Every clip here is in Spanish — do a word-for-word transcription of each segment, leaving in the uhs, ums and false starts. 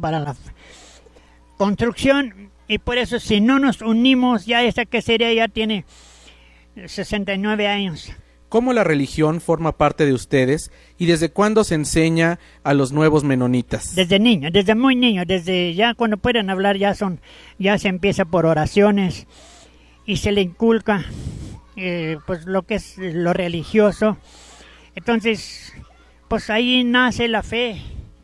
para la construcción, y por eso si no nos unimos, ya esta quesería ya tiene sesenta y nueve años. ¿Cómo la religión forma parte de ustedes y desde cuándo se enseña a los nuevos menonitas? Desde niño, desde muy niño, desde ya cuando pueden hablar ya son, ya se empieza por oraciones y se le inculca eh, pues lo que es lo religioso. Entonces, pues ahí nace la fe.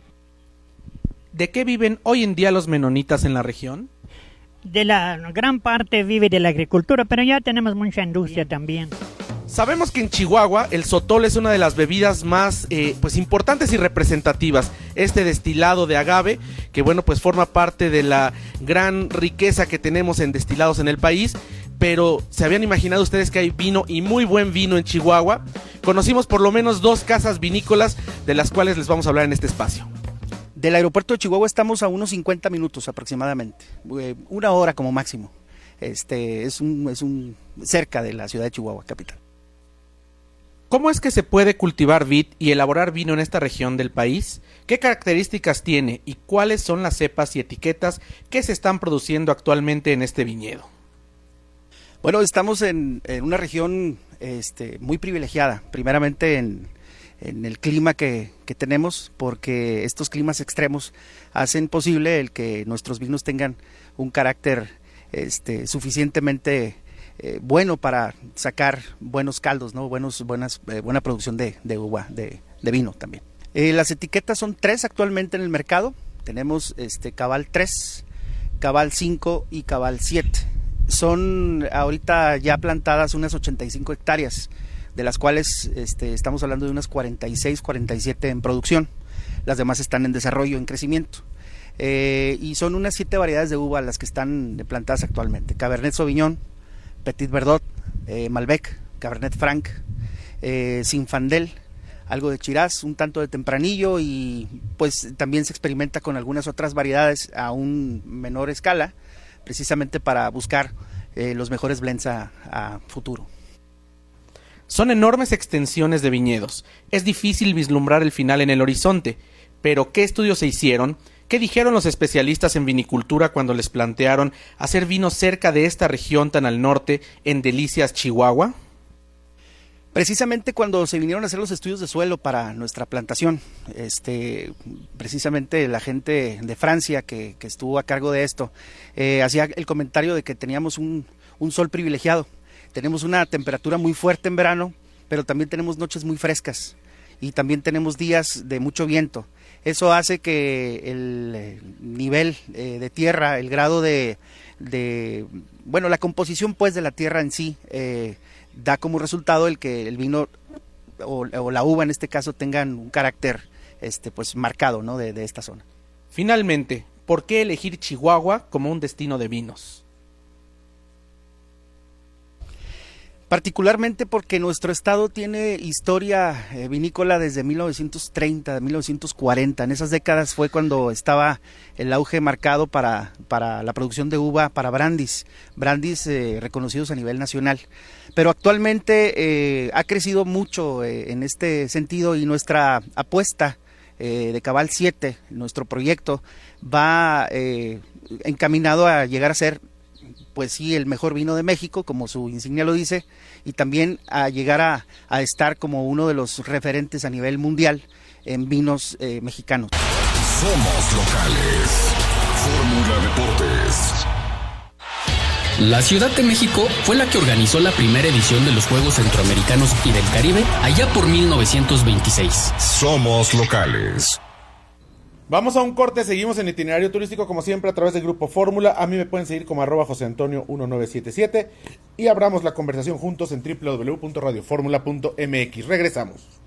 ¿De qué viven hoy en día los menonitas en la región? De la gran parte vive de la agricultura, pero ya tenemos mucha industria también. Sabemos que en Chihuahua el sotol es una de las bebidas más eh, pues importantes y representativas. Este destilado de agave, que bueno, pues forma parte de la gran riqueza que tenemos en destilados en el país. Pero ¿se habían imaginado ustedes que hay vino y muy buen vino en Chihuahua? Conocimos por lo menos dos casas vinícolas de las cuales les vamos a hablar en este espacio. Del aeropuerto de Chihuahua estamos a unos cincuenta minutos aproximadamente, una hora como máximo. Este es un, es un cerca de la ciudad de Chihuahua, capital. ¿Cómo es que se puede cultivar vid y elaborar vino en esta región del país? ¿Qué características tiene y cuáles son las cepas y etiquetas que se están produciendo actualmente en este viñedo? Bueno, estamos en, en una región este, muy privilegiada, primeramente en, en el clima que, que tenemos, porque estos climas extremos hacen posible el que nuestros vinos tengan un carácter este, suficientemente Eh, bueno para sacar buenos caldos, ¿no? Buenos, buenas, eh, buena producción de, de uva, de, de vino también. Eh, las etiquetas son tres actualmente en el mercado. Tenemos este Cabal tres, Cabal cinco y Cabal siete. Son ahorita ya plantadas unas ochenta y cinco hectáreas, de las cuales este, estamos hablando de unas cuarenta y seis, cuarenta y siete en producción. Las demás están en desarrollo, en crecimiento. Eh, y son unas siete variedades de uva las que están plantadas actualmente. Cabernet Sauvignon, Petit Verdot, eh, Malbec, Cabernet Franc, eh, Zinfandel, algo de Shiraz, un tanto de Tempranillo, y pues también se experimenta con algunas otras variedades a un menor escala, precisamente para buscar eh, los mejores blends a, a futuro. Son enormes extensiones de viñedos. Es difícil vislumbrar el final en el horizonte, pero ¿qué estudios se hicieron? ¿Qué dijeron los especialistas en vinicultura cuando les plantearon hacer vino cerca de esta región tan al norte, en Delicias, Chihuahua? Precisamente cuando se vinieron a hacer los estudios de suelo para nuestra plantación, este, precisamente la gente de Francia que, que estuvo a cargo de esto, eh, hacía el comentario de que teníamos un, un sol privilegiado. Tenemos una temperatura muy fuerte en verano, pero también tenemos noches muy frescas y también tenemos días de mucho viento. Eso hace que el nivel eh, de tierra, el grado de, de, bueno, la composición pues de la tierra en sí, eh, da como resultado el que el vino o, o la uva en este caso tengan un carácter este, pues marcado, ¿no? de, de esta zona. Finalmente, ¿por qué elegir Chihuahua como un destino de vinos? Particularmente porque nuestro estado tiene historia eh, vinícola desde mil novecientos treinta, mil novecientos cuarenta. En esas décadas fue cuando estaba el auge marcado para, para la producción de uva para brandis, brandis eh, reconocidos a nivel nacional. Pero actualmente eh, ha crecido mucho eh, en este sentido, y nuestra apuesta eh, de Cabal siete, nuestro proyecto, va eh, encaminado a llegar a ser, pues sí, el mejor vino de México, como su insignia lo dice, y también a llegar a, a estar como uno de los referentes a nivel mundial en vinos eh, mexicanos. Somos locales. Fórmula Deportes. La Ciudad de México fue la que organizó la primera edición de los Juegos Centroamericanos y del Caribe allá por mil novecientos veintiséis. Somos locales. Vamos a un corte, seguimos en Itinerario Turístico como siempre a través del Grupo Fórmula. A mí me pueden seguir como arroba José Antonio uno nueve siete siete y abramos la conversación juntos en doble u doble u doble u punto radio fórmula punto m x. Regresamos.